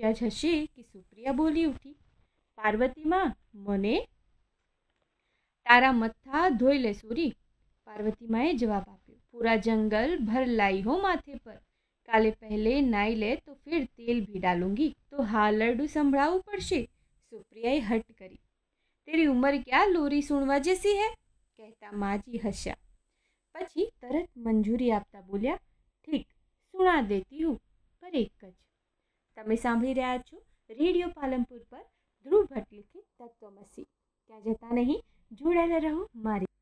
પૂછ્યા જ હશે કે સુપ્રિયા બોલી ઉઠી, પાર્વતી માં, મને? તારા મથા ધોઈ લે સૂરી, पार्वती माए जवाब आप्यो। पूरा जंगल भर लाई हो माथे पर, काले पहले नाई ले तो फिर तेल भी डालूंगी, तो हालरडू संभळावू पड़शे। सुप्रियाए हट करी। तेरी उम्र क्या लोरी सुनवा जैसी है, कहता माजी हस्या। पछी तरत मंजूरी आपता बोल्या, ठीक, सुना देती हूँ, पर एक ज। तमे सांभળી રહ્યા છો રેડિયો પાલનપુર પર ધ્રુવ ભટ્ટ લિખિત તત્વમસી। ત્યાં જતા નહીં, જોડાયેલા રહો મારી